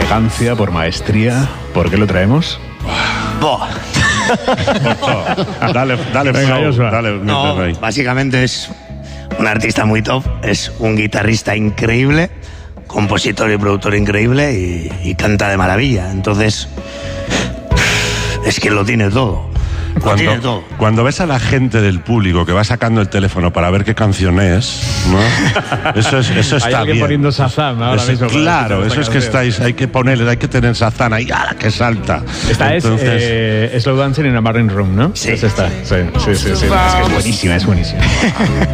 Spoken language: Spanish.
elegancia, por maestría. ¿Por qué lo traemos? Dale, Venga, flow, Joshua. dale, No, métete ahí. básicamente es un artista muy top, es un guitarrista increíble, compositor y productor increíble y canta de maravilla. Entonces, es que lo tiene todo. Lo tiene todo. Cuando ves a la gente del público que va sacando el teléfono para ver qué canción es, ¿no? Eso está Hay alguien bien. poniendo Shazam ahora mismo para Claro, escuchar eso esta es que canción. hay que tener Shazam ahí, ¡ah, que salta! Esta Entonces, es Slow Dancing in a Marine Room, ¿no? Sí. Es esta. Sí. Es que es buenísima, es buenísima.